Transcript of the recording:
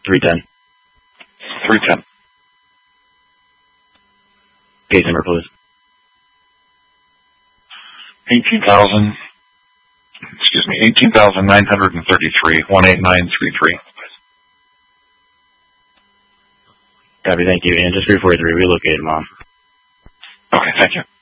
310. 310. Case number, please. 18,933, 18933. Copy, thank you. And just before 3, relocate him on. Okay, thank you.